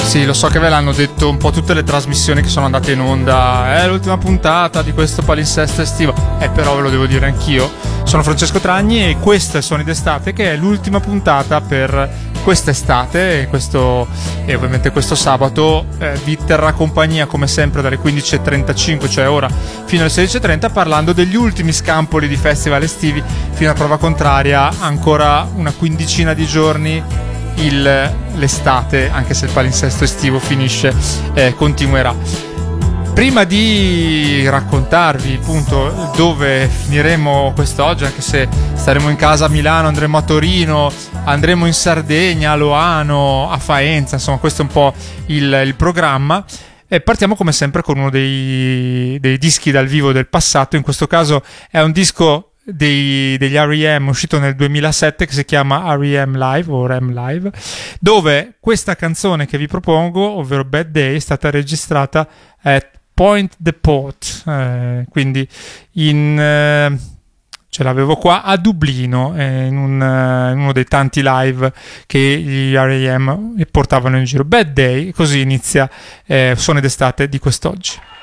Sì, lo so che ve l'hanno detto un po' tutte le trasmissioni che sono andate in onda. È l'ultima puntata di questo palinsesto estivo. Però ve lo devo dire anch'io. Sono Francesco Tragni e questo è Suoni d'Estate, che è l'ultima puntata per quest'estate. E ovviamente questo sabato vi terrà compagnia come sempre dalle 15.35, cioè ora, fino alle 16.30, parlando degli ultimi scampoli di festival estivi. Fino a prova contraria, ancora una quindicina di giorni l'estate, anche se il palinsesto estivo finisce, continuerà. Prima di raccontarvi appunto dove finiremo quest'oggi, anche se staremo in casa a Milano, andremo a Torino, andremo in Sardegna, a Loano, a Faenza, insomma questo è un po' il programma. E partiamo come sempre con uno dei dischi dal vivo del passato. In questo caso è un disco degli R.E.M. uscito nel 2007 che si chiama R.E.M. Live o R.E.M. Live, dove questa canzone che vi propongo, ovvero Bad Day, è stata registrata a Point Depot, quindi ce l'avevo qua a Dublino, in uno dei tanti live che gli R.E.M. portavano in giro. Bad Day, così inizia Suoni d'Estate di quest'oggi.